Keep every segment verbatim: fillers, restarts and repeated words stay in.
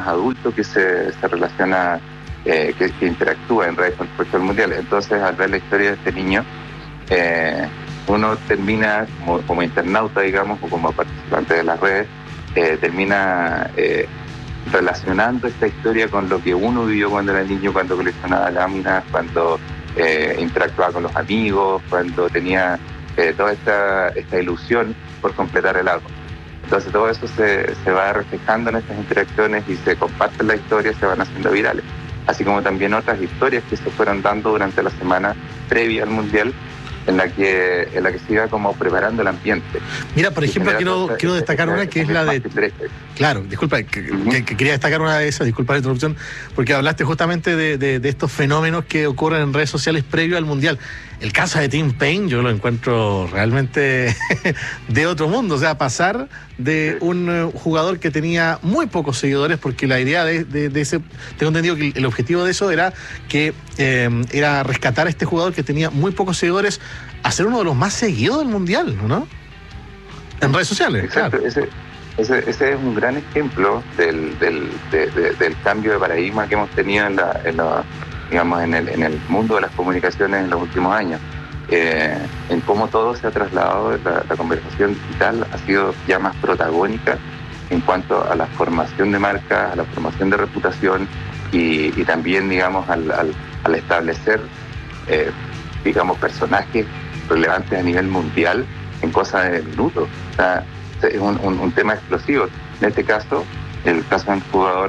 más adulto que se, se relaciona, eh, que, que interactúa en redes con respecto al mundial. Entonces, al ver la historia de este niño, eh, uno termina como, como internauta, digamos, o como participante de las redes, eh, termina eh, relacionando esta historia con lo que uno vivió cuando era niño, cuando coleccionaba láminas, cuando eh, interactuaba con los amigos, cuando tenía eh, toda esta, esta ilusión por completar el álbum. Entonces todo eso se, se va reflejando en estas interacciones y se comparten las historias, se van haciendo virales. Así como también otras historias que se fueron dando durante la semana previa al Mundial, en la que en la que se iba como preparando el ambiente. Mira, por ejemplo, quiero, cosas, quiero destacar una que es la de... Claro, disculpa, que, uh-huh. que, que quería destacar una de esas, disculpa la interrupción, porque hablaste justamente de, de, de estos fenómenos que ocurren en redes sociales previo al Mundial. El caso de Tim Payne yo lo encuentro realmente de otro mundo, o sea, pasar de un jugador que tenía muy pocos seguidores, porque la idea de, de, de ese, tengo entendido que el objetivo de eso era que eh, era rescatar a este jugador que tenía muy pocos seguidores, a ser uno de los más seguidos del Mundial, ¿no? En redes sociales. Exacto, claro. ese, ese, ese es un gran ejemplo del, del, de, de, del cambio de paradigma que hemos tenido en la, en la digamos, en el, en el mundo de las comunicaciones en los últimos años, eh, en cómo todo se ha trasladado, la, la conversación digital ha sido ya más protagónica en cuanto a la formación de marcas, a la formación de reputación y, y también, digamos, al, al, al establecer, eh, digamos, personajes relevantes a nivel mundial en cosas de minutos. O sea, es un, un, un tema explosivo. En este caso, el caso de un jugador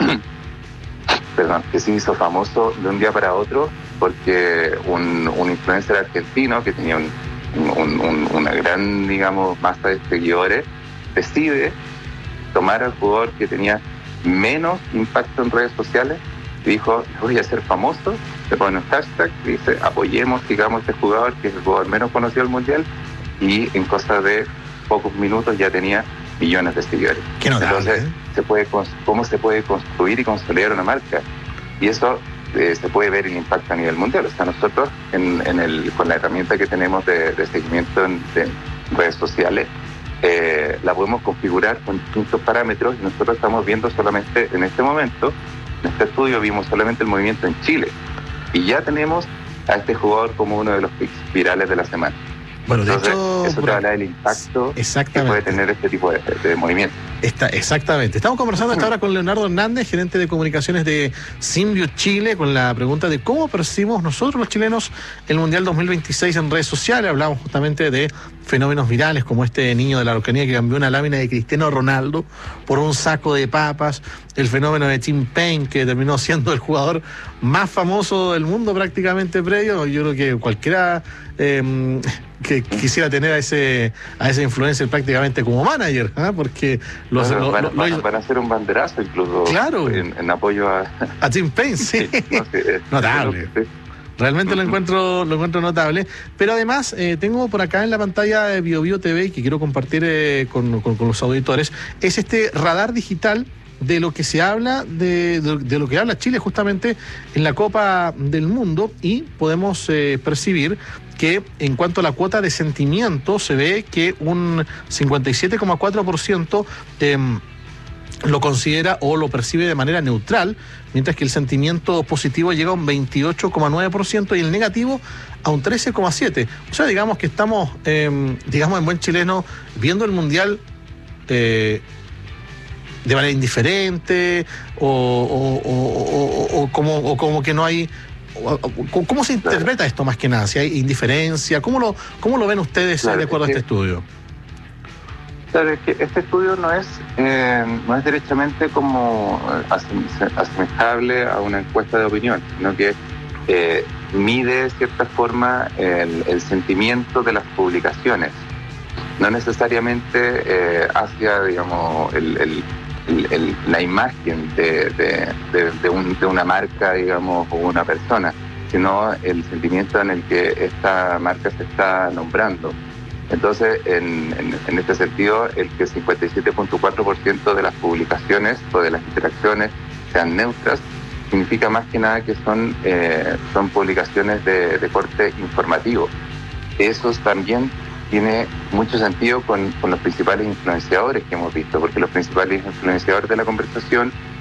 perdón, que se hizo famoso de un día para otro porque un, un influencer argentino que tenía un, un, un, una gran, digamos, masa de seguidores, decide tomar al jugador que tenía menos impacto en redes sociales y dijo, voy a ser famoso, le pone un hashtag, dice, apoyemos, digamos, a este jugador que es el jugador menos conocido del Mundial, y en cosa de pocos minutos ya tenía millones de seguidores. Qué notable, Entonces, ¿eh? se puede, ¿cómo se puede construir y consolidar una marca? Y eso eh, se puede ver el impacto a nivel mundial. O sea, nosotros, en, en el, con la herramienta que tenemos de, de seguimiento en de redes sociales, eh, la podemos configurar con distintos parámetros y nosotros estamos viendo solamente, en este momento, en este estudio vimos solamente el movimiento en Chile. Y ya tenemos a este jugador como uno de los pics virales de la semana. Bueno, de Entonces, hecho, eso te habla del impacto que puede tener este tipo de, de movimiento. Está, exactamente. Estamos conversando hasta ahora con Leonardo Hernández, gerente de comunicaciones de Symbio Chile, con la pregunta de cómo percibimos nosotros los chilenos el Mundial dos mil veintiséis en redes sociales. Hablamos justamente de fenómenos virales como este niño de la Araucanía que cambió una lámina de Cristiano Ronaldo por un saco de papas, el fenómeno de Tim Payne que terminó siendo el jugador más famoso del mundo prácticamente previo. Yo creo que cualquiera eh, que quisiera tener a ese a ese influencer prácticamente como manager, ¿eh? Porque los, bueno, lo, van, lo, van, lo, van a hacer un banderazo incluso, claro, en, en apoyo a a Tim Payne, sí, no sé, notable. Sí. Realmente uh-huh. lo encuentro lo encuentro notable, pero además eh, tengo por acá en la pantalla de BioBio T V que quiero compartir eh, con, con, con los auditores, es este radar digital de lo que se habla, de, de, de lo que habla Chile justamente en la Copa del Mundo, y podemos eh, percibir que en cuanto a la cuota de sentimiento se ve que un cincuenta y siete coma cuatro por ciento eh, lo considera o lo percibe de manera neutral, mientras que el sentimiento positivo llega a un veintiocho coma nueve por ciento y el negativo a un trece coma siete por ciento. O sea, digamos que estamos, eh, digamos en buen chileno, viendo el Mundial eh, de manera indiferente o, o, o, o, o, como, o como que no hay... ¿Cómo se interpreta esto más que nada? Si hay indiferencia, ¿cómo lo, cómo lo ven ustedes claro, de acuerdo es que, a este estudio? Claro, es que este estudio no es, eh, no es derechamente como asemejable a una encuesta de opinión, sino que eh, mide de cierta forma el, el sentimiento de las publicaciones, no necesariamente eh, hacia, digamos, el, el El, el, la imagen de, de, de, de, un, de una marca, digamos, o una persona, sino el sentimiento en el que esta marca se está nombrando. Entonces, en, en, en este sentido, el que cincuenta y siete punto cuatro por ciento de las publicaciones o de las interacciones sean neutras, significa más que nada que son, eh, son publicaciones de, de corte informativo. Eso también tiene mucho sentido con, con los principales influenciadores que hemos visto, porque los principales influenciadores de la conversación